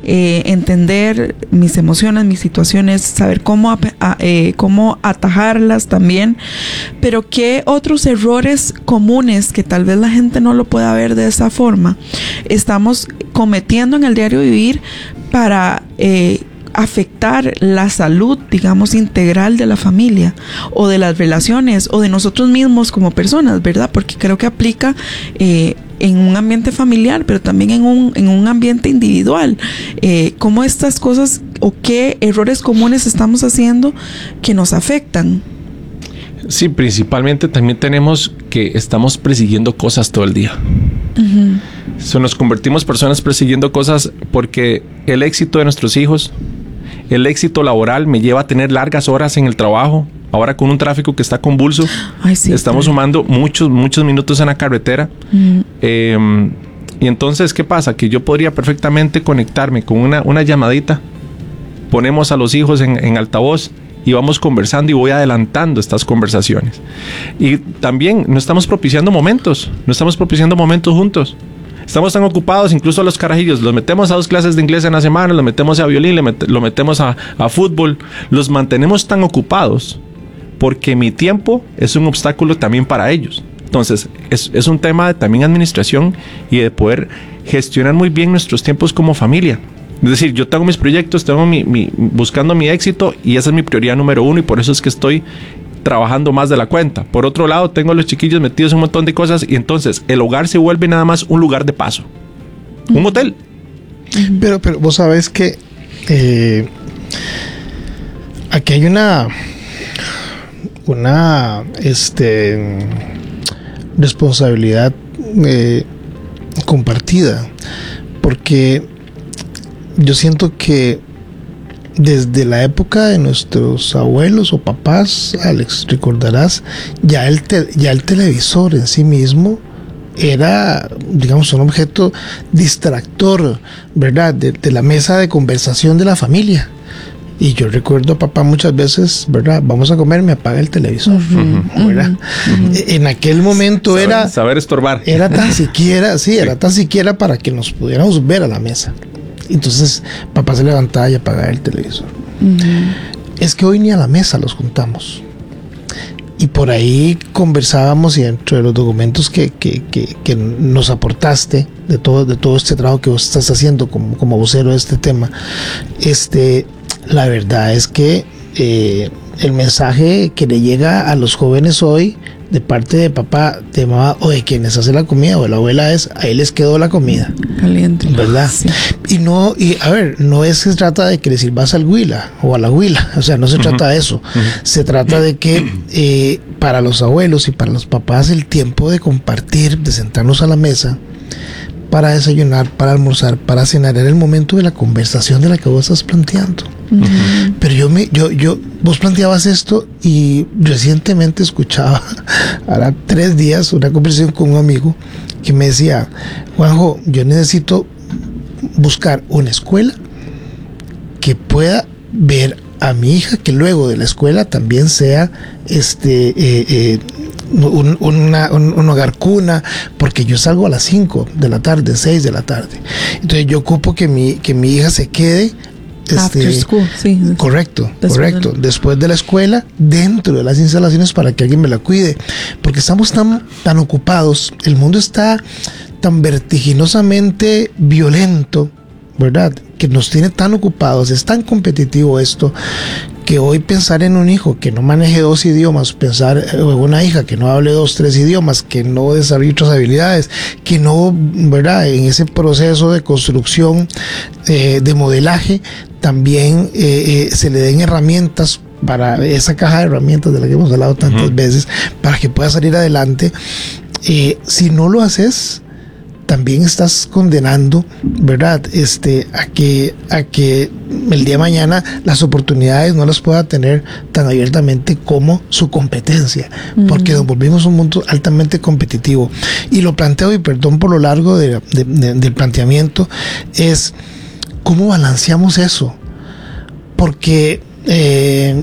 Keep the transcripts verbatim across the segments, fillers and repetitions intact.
eh, entender mis emociones, mis situaciones, saber cómo, a, a, eh, cómo atajarlas también, pero qué otros errores comunes que tal vez la gente no lo pueda ver de esa forma estamos cometiendo en el diario vivir para eh, afectar la salud, digamos, integral de la familia o de las relaciones o de nosotros mismos como personas, ¿verdad? Porque creo que aplica eh, en un ambiente familiar, pero también en un, en un ambiente individual. Eh, ¿Cómo estas cosas o qué errores comunes estamos haciendo que nos afectan? Sí, principalmente también tenemos que estamos persiguiendo cosas todo el día. Uh-huh. So, nos convertimos personas persiguiendo cosas porque el éxito de nuestros hijos, el éxito laboral me lleva a tener largas horas en el trabajo. Ahora con un tráfico que está convulso, Ay, sí, estamos claro. sumando muchos, muchos minutos en la carretera. Uh-huh. Eh, y entonces, ¿qué pasa? Que yo podría perfectamente conectarme con una, una llamadita. Ponemos a los hijos en, en altavoz y vamos conversando y voy adelantando estas conversaciones. Y también no estamos propiciando momentos, no estamos propiciando momentos juntos. Estamos tan ocupados, incluso a los carajillos, los metemos a dos clases de inglés en la semana, los metemos a violín, met- lo metemos a, a fútbol, los mantenemos tan ocupados porque mi tiempo es un obstáculo también para ellos. Entonces, es, es un tema de también administración y de poder gestionar muy bien nuestros tiempos como familia. Es decir, yo tengo mis proyectos, tengo mi, mi, buscando mi éxito y esa es mi prioridad número uno y por eso es que estoy trabajando más de la cuenta. Por otro lado, tengo a los chiquillos metidos en un montón de cosas y entonces el hogar se vuelve nada más un lugar de paso. Un uh-huh. hotel. Pero, pero vos sabés que eh, aquí hay una una este responsabilidad eh, compartida, porque yo siento que desde la época de nuestros abuelos o papás, Alex, recordarás, ya el, te, ya el televisor en sí mismo era, digamos, un objeto distractor, ¿verdad? De, de la mesa de conversación de la familia. Y yo recuerdo a papá muchas veces, ¿verdad? Vamos a comer, me apaga el televisor, uh-huh, ¿verdad? Uh-huh. En aquel momento saber, era... Saber estorbar. Era tan siquiera, sí, sí, era tan siquiera para que nos pudiéramos ver a la mesa. Entonces papá se levantaba y apagaba el televisor. Uh-huh. Es que hoy ni a la mesa los juntamos. Y por ahí conversábamos y dentro de los documentos que, que, que, que nos aportaste de todo, de todo este trabajo que vos estás haciendo como, como vocero de este tema, este, la verdad es que eh, el mensaje que le llega a los jóvenes hoy de parte de papá, de mamá o de quienes hacen la comida o de la abuela es: ahí les quedó la comida caliente, ¿verdad? Sí. Y no, y a ver, no es que se trata de que le sirvas al huila o a la huila, o sea, no se uh-huh. trata de eso. Uh-huh. Se trata de que eh, para los abuelos y para los papás el tiempo de compartir, de sentarnos a la mesa para desayunar, para almorzar, para cenar, era el momento de la conversación de la que vos estás planteando. Uh-huh. Pero yo me, yo, yo, vos planteabas esto y recientemente escuchaba, ahora tres días, una conversación con un amigo que me decía: Juanjo, yo necesito buscar una escuela que pueda ver a mi hija, que luego de la escuela también sea este eh, eh, un, una, un, un hogar cuna, porque yo salgo a las cinco de la tarde, seis de la tarde. Entonces yo ocupo que mi, que mi hija se quede After este, school, sí. Correcto, después correcto. De... Después de la escuela, dentro de las instalaciones para que alguien me la cuide. Porque estamos tan, tan ocupados, el mundo está tan vertiginosamente violento, ¿verdad? Que nos tiene tan ocupados, es tan competitivo esto, que hoy pensar en un hijo que no maneje dos idiomas, pensar en una hija que no hable dos, tres idiomas, que no desarrolle otras habilidades, que no, ¿verdad? En ese proceso de construcción, eh, de modelaje, también eh, eh, se le den herramientas para esa caja de herramientas de la que hemos hablado tantas uh-huh. veces, para que pueda salir adelante. Eh, si no lo haces, también estás condenando, ¿verdad? Este, a que, a que el día de mañana las oportunidades no las pueda tener tan abiertamente como su competencia, uh-huh. porque nos volvimos un mundo altamente competitivo. Y lo planteo, y perdón por lo largo de, de, de, del planteamiento, es cómo balanceamos eso, porque eh,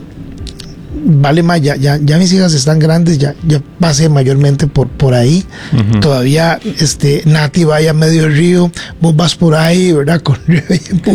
vale más, ya, ya, ya mis hijas están grandes, ya, ya pasé mayormente por, por ahí. Uh-huh. Todavía este, Nati vaya a medio río, vos vas por ahí, ¿verdad? Con